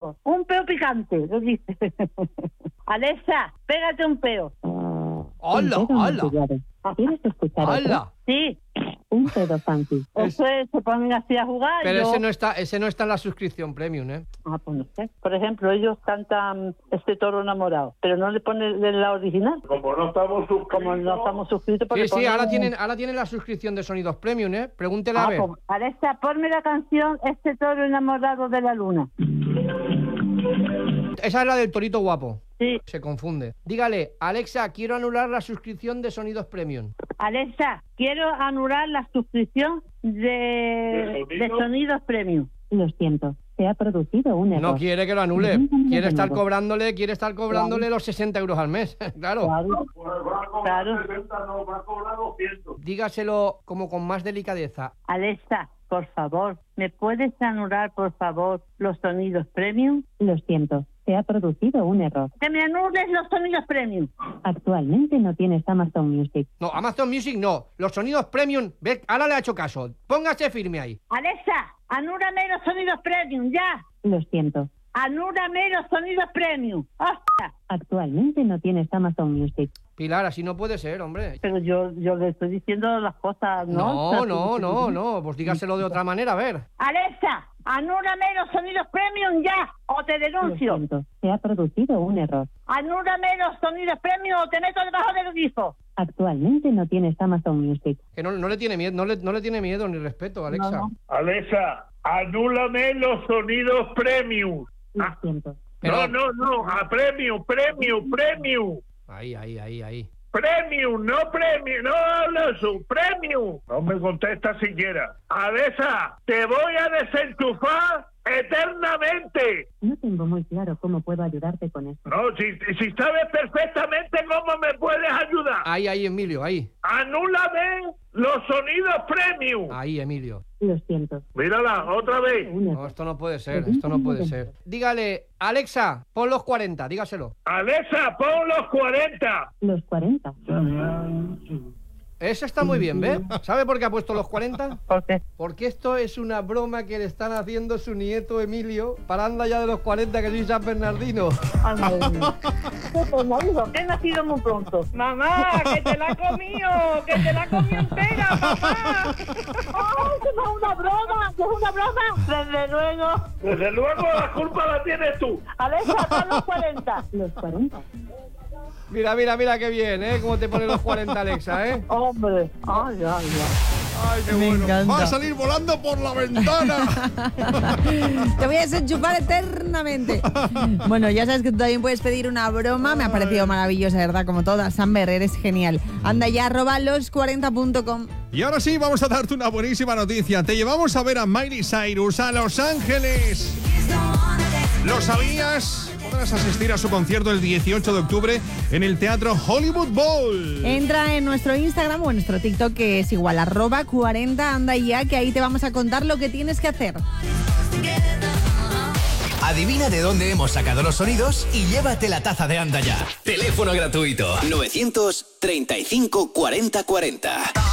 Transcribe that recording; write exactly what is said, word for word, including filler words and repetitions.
peo, un peo picante, lo dice. Alexa, pégate un peo. ¡Hola, hola! ¿Quieres escuchar ¡Hola! Sí. Un pedo funky. Eso es, se ponen así a jugar. Pero yo... ese no está, ese no está en la suscripción premium, ¿eh? Ah, pues no sé. Por ejemplo, ellos cantan Este toro enamorado, pero no le ponen la original. Como no estamos suscritos. Como no estamos suscritos. Sí, sí, ponen... ahora tienen, ahora tienen la suscripción de sonidos premium, ¿eh? Pregúntele a Ah, ver. pues, Alexa, ponme la canción Este toro enamorado de la luna. Esa es la del torito guapo. Sí. Se confunde. Dígale, Alexa, quiero anular la suscripción de sonidos premium. Alexa, quiero anular la suscripción de, ¿De de sonidos? sonidos premium. Lo siento, se ha producido un error. No quiere que lo anule. Permítame Quiere de estar nuevo. cobrándole, quiere estar cobrándole los sesenta euros al mes. Claro. Claro. Pues va a cobrar Claro. sesenta, no, va a cobrar doscientos. Dígaselo como con más delicadeza. Alexa, por favor, ¿me puedes anular, por favor, los sonidos premium? Lo siento, se ha producido un error. Que me anules los sonidos premium. Actualmente no tienes Amazon Music. No, Amazon Music no. Los sonidos premium. Ve, ahora le ha hecho caso. Póngase firme ahí. Alexa, anúlame los sonidos premium, ya. Lo siento, Anúlame los sonidos premium. ¡Hostia! actualmente no tienes Amazon Music. Pilar, así no puede ser, hombre. Pero yo, yo le estoy diciendo las cosas, ¿no? No, no, no, no. Pues dígaselo de otra manera, a ver. Alexa, anúlame los sonidos premium ya, o te Lo denuncio. siento, se ha producido un error. Anúlame los sonidos premium o te meto debajo del grifo. Actualmente no tienes Amazon Music. Que no, no le tiene miedo, no le, no le tiene miedo ni respeto, Alexa. No, no. Alexa, anúlame los sonidos premium. Lo Ah, siento. Pero- no, no, no, a premium, premium, premium. Ahí, ahí, ahí, ahí. Premium, no premium, no hablo su premium. No me contesta siquiera. Alexa, te voy a desenchufar eternamente. No tengo muy claro cómo puedo ayudarte con esto. No, si, si sabes perfectamente cómo me puedes ayudar. Ahí, ahí, Emilio, ahí. Anúlame los sonidos premium. Ahí, Emilio. Lo siento. Mírala, otra vez. Un No, error. esto no puede ser, esto no puede ser. Dígale, Alexa, pon los cuarenta, dígaselo. Alexa, pon los cuarenta. Los cuarenta. Ese está muy bien, ¿ve? ¿Sabe por qué ha puesto los cuarenta? ¿Por qué? Porque esto es una broma que le están haciendo su nieto Emilio para anda ya de los cuarenta, que soy San Bernardino. Ay, madre mía. Pues no, hijo, que he nacido muy pronto. Mamá, que te la ha comido, que te la ha comido entera, papá. ¡Ay, que no es una broma! ¡Que es una broma! Desde luego. Desde luego la culpa la tienes tú. Alexa, pon los cuarenta. Los cuarenta. Mira, mira, mira qué bien, ¿eh? Cómo te pone los cuarenta, Alexa, ¿eh? Hombre. Ay, ay, ay. Ay, qué Me bueno. encanta. Va a salir volando por la ventana. Te voy a desenchufar eternamente. Bueno, ya sabes que tú también puedes pedir una broma. Me ha parecido maravillosa, ¿verdad? Como todas. Amber, eres genial. Anda ya, arroba los cuarenta punto com. Y ahora sí, vamos a darte una buenísima noticia. Te llevamos a ver a Miley Cyrus a Los Ángeles. ¿Lo sabías? Podrás asistir a su concierto el dieciocho de octubre en el Teatro Hollywood Bowl. Entra en nuestro Instagram o en nuestro TikTok, que es igual, arroba cuarenta, anda ya, que ahí te vamos a contar lo que tienes que hacer. Adivina de dónde hemos sacado los sonidos y llévate la taza de Anda Ya. Teléfono gratuito novecientos treinta y cinco cuarenta cuarenta.